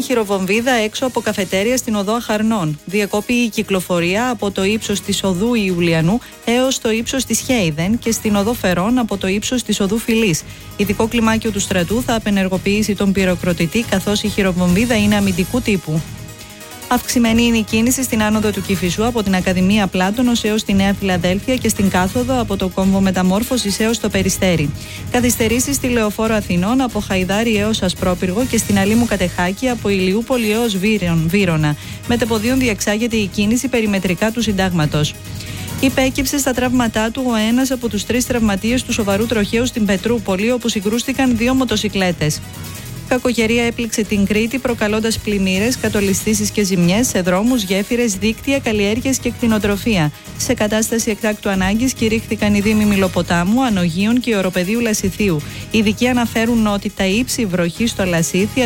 στην χειροβομβίδα έξω από καφετέρια στην οδό Αχαρνών. Διακόπη η κυκλοφορία από το ύψος της οδού Ιουλιανού έως το ύψος της Χέιδεν και στην οδό Φερών από το ύψος της οδού Φιλής. Ειδικό κλιμάκιο του στρατού θα απενεργοποιήσει τον πυροκροτητή, καθώς η χειροβομβίδα είναι αμυντικού τύπου. Αυξημένη είναι η κίνηση στην άνοδο του Κηφισού από την Ακαδημία Πλάτωνος έως τη Νέα Φιλαδέλφια και στην κάθοδο από το κόμβο Μεταμόρφωσης έως το Περιστέρι. Καθυστερήσεις στη Λεωφόρο Αθηνών από Χαϊδάρι έως Ασπρόπυργο και στην Αλήμου Κατεχάκη από Ηλιούπολη έως Βύρωνα. Μετεποδίων διεξάγεται η κίνηση περιμετρικά του Συντάγματος. Υπέκυψε στα τραύματά του ένας από τους 3 τραυματίες του σοβαρού τροχαίου στην Πετρούπολη, όπου συγκρούστηκαν 2 μοτοσικλέτες. Κακοκαιρία έπληξε την Κρήτη, προκαλώντας πλημμύρες, κατολιστήσεις και ζημιές σε δρόμους, γέφυρες, δίκτυα, καλλιέργειες και κτηνοτροφία. Σε κατάσταση εκτάκτου ανάγκης κηρύχθηκαν οι δήμοι Μιλοποτάμου, Ανογείων και Οροπεδίου Λασιθίου. Οι ειδικοί αναφέρουν ότι τα ύψη βροχής στο Λασίθι